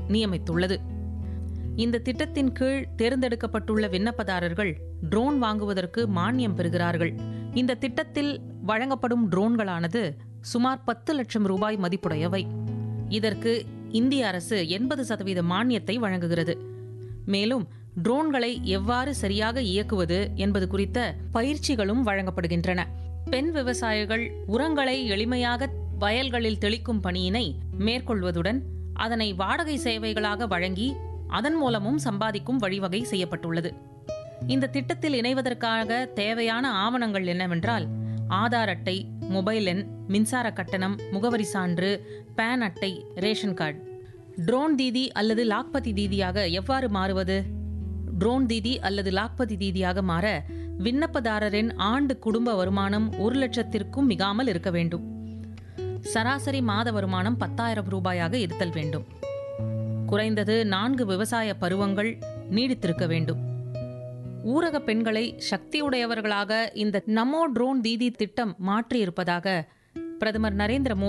நியமித்துள்ளது. இந்த திட்டத்தின் கீழ் தேர்ந்தெடுக்கப்பட்டுள்ள விண்ணப்பதாரர்கள் ட்ரோன் வாங்குவதற்கு மானியம் பெறுகிறார்கள். இந்த திட்டத்தில் வழங்கப்படும் ட்ரோன்களானது சுமார் 10 லட்சம் ரூபாய் மதிப்புடையவை. இதற்கு இந்திய அரசு 80% மானியத்தை வழங்குகிறது. மேலும் ட்ரோன்களை எவ்வாறு சரியாக இயக்குவது என்பது குறித்த பயிற்சிகளும் வழங்கப்படுகின்றன. பெண் விவசாயிகள் உரங்களை எளிமையாக வயல்களில் தெளிக்கும் பணியினை மேற்கொள்வதுடன் அதனை வாடகை சேவைகளாக வழங்கி அதன் மூலமும் சம்பாதிக்கும் வழிவகை செய்யப்பட்டுள்ளது. இந்த திட்டத்தில் இணைவதற்காக தேவையான ஆவணங்கள் என்னவென்றால் ஆதார் அட்டை, மொபைல் எண், மின்சார கட்டணம், முகவரி சான்று, பேன் அட்டை, ரேஷன் கார்டு. ட்ரோன் தீதி அல்லது லாக்பதி தீதியாக எவ்வாறு மாறுவது? ட்ரோன் தீதி அல்லது லாக்பதி தீதியாக மாற விண்ணப்பதாரரின் ஆண்டு குடும்ப வருமானம் 1 லட்சத்திற்கும் மிகாமல் இருக்க வேண்டும். சராசரி மாத வருமானம் 10,000 ரூபாயாக இருத்தல் வேண்டும். குறைந்தது 4 விவசாய பருவங்கள் நீடித்திருக்க வேண்டும். ஊரக பெண்களை சக்தியுடையவர்களாக இந்த நமோ ட்ரோன் தீதி திட்டம் மாற்றியிருப்பதாக பிரதமர் நரேந்திர மோடி